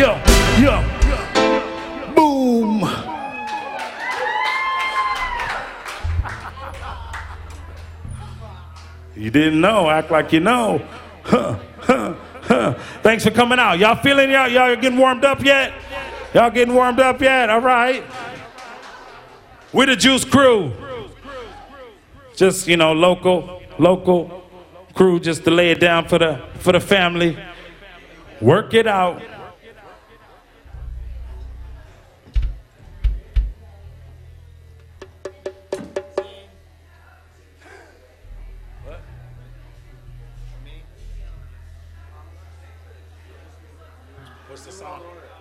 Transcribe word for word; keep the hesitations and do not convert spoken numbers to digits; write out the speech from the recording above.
yo, yo. Boom. You didn't know, act like you know. Huh, huh, huh. Thanks for coming out. Y'all feeling y'all? Y'all getting warmed up yet? Y'all getting warmed up yet? All right. We're the Juice Crew. Just, you know, local, local crew just to lay it down for the for the family. Work it out. What's the song?